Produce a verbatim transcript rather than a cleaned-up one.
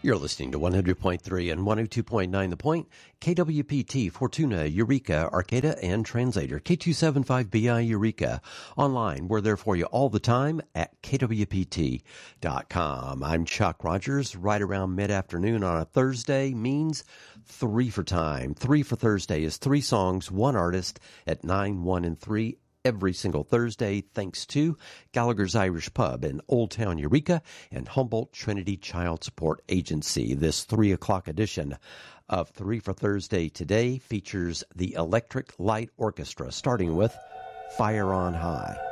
You're listening to one hundred point three and one oh two point nine The Point, K W P T, Fortuna, Eureka, Arcata, and Translator, K two seventy-five B I Eureka. Online, we're there for you all the time at K W P T dot com. I'm Chuck Rogers. Right around mid-afternoon on a Thursday means three for time. Three for Thursday is three songs, one artist at nine, one, and three. Every single Thursday, thanks to Gallagher's Irish Pub in Old Town Eureka and Humboldt Trinity Child Support Agency. This three o'clock edition of Three for Thursday today features the Electric Light Orchestra, starting with Fire on High.